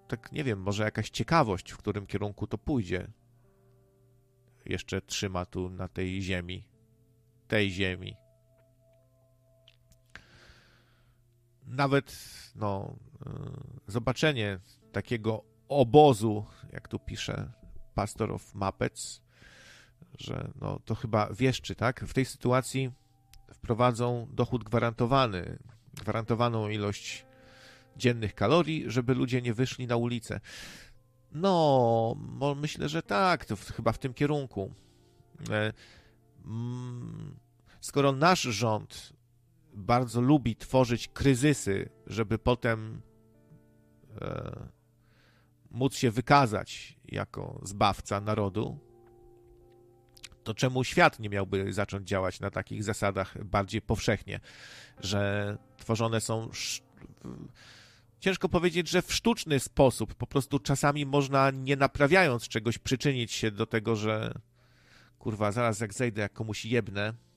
tak nie wiem, może jakaś ciekawość, w którym kierunku to pójdzie, jeszcze trzyma tu na tej ziemi. Nawet, zobaczenie takiego obozu, jak tu pisze Pastor of Muppets, że to chyba wieszczy, tak? W tej sytuacji wprowadzą dochód gwarantowany, gwarantowaną ilość dziennych kalorii, żeby ludzie nie wyszli na ulicę. Myślę, że tak, to chyba w tym kierunku. Skoro nasz rząd bardzo lubi tworzyć kryzysy, żeby potem móc się wykazać jako zbawca narodu, to czemu świat nie miałby zacząć działać na takich zasadach bardziej powszechnie, że tworzone są, ciężko powiedzieć, że w sztuczny sposób, po prostu czasami można, nie naprawiając czegoś, przyczynić się do tego, że kurwa, zaraz jak zejdę, jak komuś jebnę,